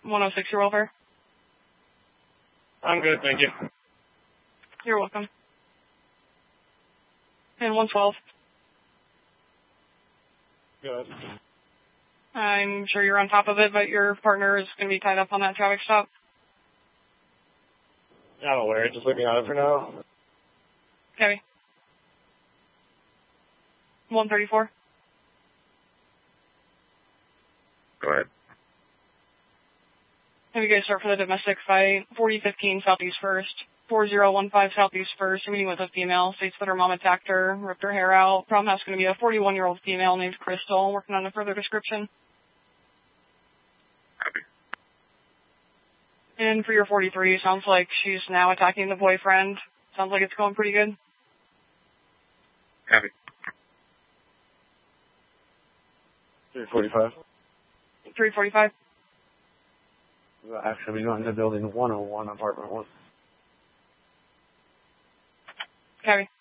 106 your welfare. I'm good, thank you. You're welcome. And 112. Good. I'm sure you're on top of it, but your partner is going to be tied up on that traffic stop. I'm aware, just looking at it for now. Okay. 134. Go ahead. Have you guys start for the domestic fight? 4015 Southeast 1st. 4015 Southeast 1st. You're meeting with a female. States that her mom attacked her, ripped her hair out. Problem house going to be a 41-year-old female named Crystal. Working on a further description. Copy. And for your 43, sounds like she's now attacking the boyfriend. Sounds like it's going pretty good. Copy. 345. 345. We'll actually be going to building 101, apartment 1. Copy.